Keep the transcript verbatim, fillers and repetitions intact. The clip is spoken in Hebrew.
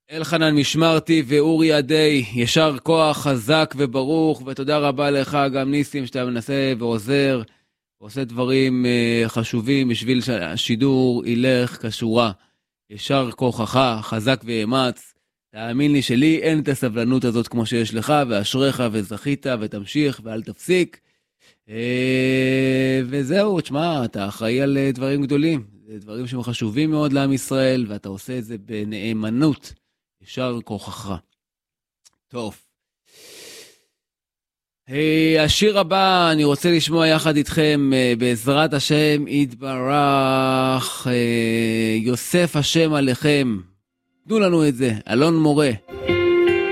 אלחנן משמרתי ואורי עדי, ישר כוח חזק וברוך, ותודה רבה לך גם ניסים שאתה מנסה ועוזר, ועושה דברים uh, חשובים בשביל שהשידור ילך כשורה. ישר כוחך, חזק ואמץ, תאמין לי שלי אין את הסבלנות הזאת כמו שיש לך, ואשריך וזכית ותמשיך ואל תפסיק. Uh, וזהו, תשמע, אתה אחראי על uh, דברים גדולים, זה דברים שהם חשובים מאוד לעם ישראל, ואתה עושה את זה בנאמנות. ישר כוחך. טוב. Hey, השיר הבא אני רוצה לשמוע יחד איתכם, uh, בעזרת השם יתברך, uh, יוסף השם עליכם. תנו לנו את זה, אלון מורה.